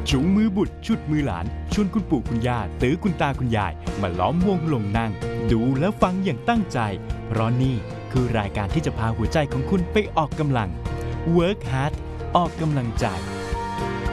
จูงมือบุตรชุดมือหลานชวนคุณปู่คุณย่าตื้อคุณตาคุณยายมาล้อมวงลงนั่งดูและฟังอย่างตั้งใจเพราะนี่คือรายการที่จะพาหัวใจของคุณไปออกกำลัง Work Hard ออกกำลังใจ